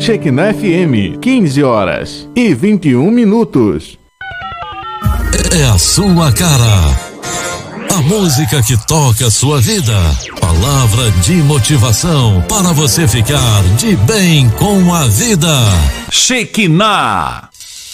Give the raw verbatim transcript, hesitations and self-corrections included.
Shekinah F M, quinze horas e vinte e um minutos. É a sua cara. A música que toca a sua vida. Palavra de motivação para você ficar de bem com a vida. Shekinah.